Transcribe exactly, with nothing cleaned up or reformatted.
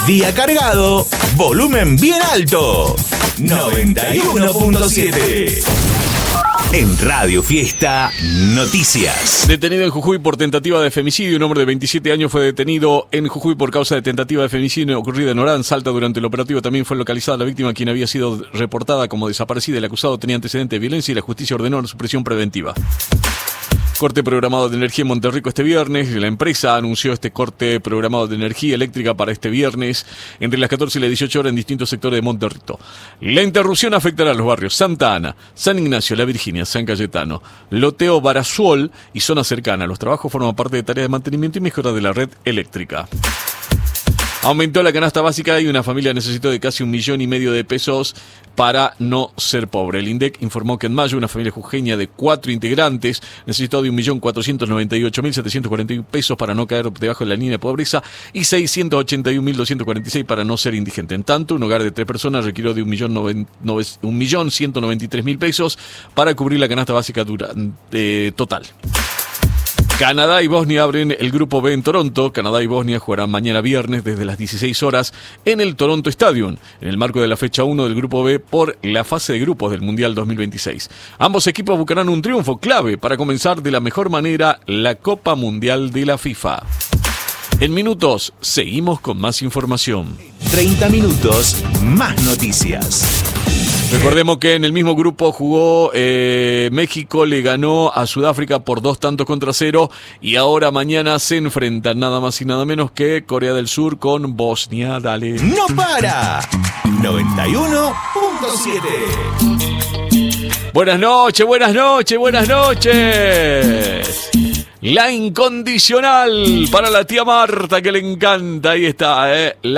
Día cargado, volumen bien alto. noventa y uno punto siete. En Radio Fiesta, noticias. Detenido en Jujuy por tentativa de femicidio. Un hombre de veintisiete años fue detenido en Jujuy por causa de tentativa de femicidio ocurrida en Orán, Salta. Durante el operativo también fue localizada la víctima, quien había sido reportada como desaparecida. El acusado tenía antecedentes de violencia y la justicia ordenó su prisión preventiva. Corte programado de energía en Monterrico este viernes. La empresa anunció este corte programado de energía eléctrica para este viernes entre las catorce y las dieciocho horas en distintos sectores de Monterrito. La interrupción afectará a los barrios Santa Ana, San Ignacio, La Virginia, San Cayetano, Loteo, Barasuol y zonas cercanas. Los trabajos forman parte de tareas de mantenimiento y mejora de la red eléctrica. Aumentó la canasta básica y una familia necesitó de casi un millón y medio de pesos para no ser pobre. El INDEC informó que en mayo una familia jujeña de cuatro integrantes necesitó de un millón cuatrocientos noventa y ocho mil setecientos cuarenta y uno pesos para no caer debajo de la línea de pobreza y seiscientos ochenta y un mil doscientos cuarenta y seis para no ser indigente. En tanto, un hogar de tres personas requirió de un millón ciento noventa y tres mil pesos para cubrir la canasta básica durante, total. Canadá y Bosnia abren el Grupo B en Toronto. Canadá y Bosnia jugarán mañana viernes desde las dieciséis horas en el Toronto Stadium, en el marco de la fecha uno del Grupo B por la fase de grupos del Mundial dos mil veintiséis. Ambos equipos buscarán un triunfo clave para comenzar de la mejor manera la Copa Mundial de la FIFA. En minutos, seguimos con más información. treinta minutos, más noticias. Recordemos que en el mismo grupo jugó eh, México, le ganó a Sudáfrica por dos tantos contra cero y ahora mañana se enfrentan nada más y nada menos que Corea del Sur con Bosnia. Dale. ¡No para! noventa y uno punto siete. Buenas noches, buenas noches, buenas noches. La incondicional para la tía Marta que le encanta. Ahí está, ¿eh? La